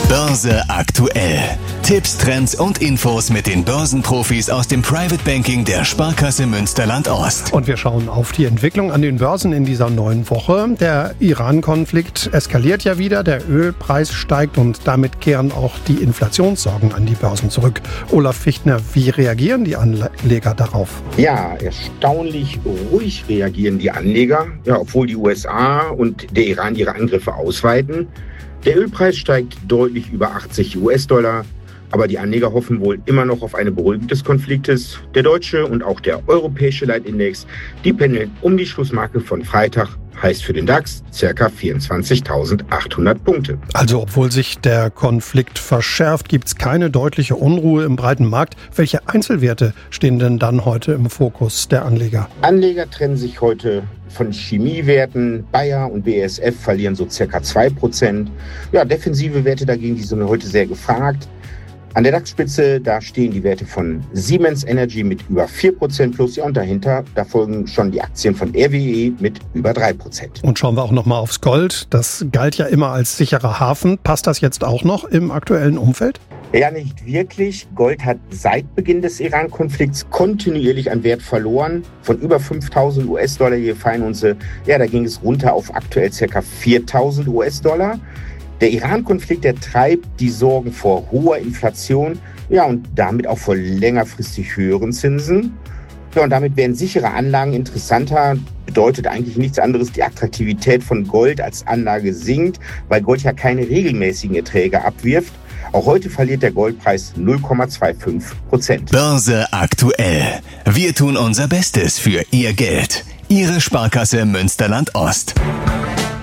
Börse aktuell. Tipps, Trends und Infos mit den Börsenprofis aus dem Private Banking der Sparkasse Münsterland-Ost. Und wir schauen auf die Entwicklung an den Börsen in dieser neuen Woche. Der Iran-Konflikt eskaliert ja wieder, der Ölpreis steigt und damit kehren auch die Inflationssorgen an die Börsen zurück. Olaf Fichtner, wie reagieren die Anleger darauf? Ja, erstaunlich ruhig reagieren die Anleger, obwohl die USA und der Iran ihre Angriffe ausweiten. Der Ölpreis steigt deutlich über 80 US-Dollar, aber die Anleger hoffen wohl immer noch auf eine Beruhigung des Konfliktes. Der deutsche und auch der europäische Leitindex, die pendeln um die Schlussmarke von Freitag, heißt für den DAX ca. 24.800 Punkte. Also obwohl sich der Konflikt verschärft, gibt es keine deutliche Unruhe im breiten Markt. Welche Einzelwerte stehen denn dann heute im Fokus der Anleger? Anleger trennen sich heute von Chemiewerten. Bayer und BASF verlieren so ca. 2%. Defensive Werte dagegen, die sind heute sehr gefragt. An der DAX-Spitze, da stehen die Werte von Siemens Energy mit über 4% plus. Und dahinter, da folgen schon die Aktien von RWE mit über 3%. Und schauen wir auch nochmal aufs Gold. Das galt ja immer als sicherer Hafen. Passt das jetzt auch noch im aktuellen Umfeld? Ja, nicht wirklich. Gold hat seit Beginn des Iran-Konflikts kontinuierlich an Wert verloren. Von über 5.000 US-Dollar je Feinunze, da ging es runter auf aktuell ca. 4.000 US-Dollar. Der Iran-Konflikt, der treibt die Sorgen vor hoher Inflation, und damit auch vor längerfristig höheren Zinsen. Und damit werden sichere Anlagen interessanter, bedeutet eigentlich nichts anderes, die Attraktivität von Gold als Anlage sinkt, weil Gold ja keine regelmäßigen Erträge abwirft. Auch heute verliert der Goldpreis 0,25%. Börse aktuell. Wir tun unser Bestes für Ihr Geld. Ihre Sparkasse Münsterland-Ost.